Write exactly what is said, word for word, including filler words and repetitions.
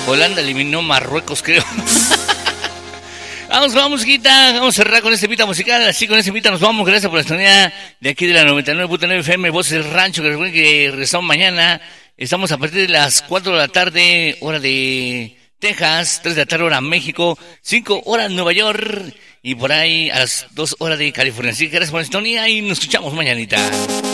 Holanda eliminó Marruecos, creo. Vamos, vamos, musiquita. Vamos a cerrar con este pita musical. Así con este pita nos vamos. Gracias por la sintonía de aquí de la noventa y nueve punto nueve F M, Voces del Rancho. Que recuerden que regresamos mañana. Estamos a partir de las cuatro de la tarde, hora de Texas, tres de la tarde, hora México, cinco horas Nueva York y por ahí a las dos horas de California. Así que gracias por la sintonía y nos escuchamos mañanita.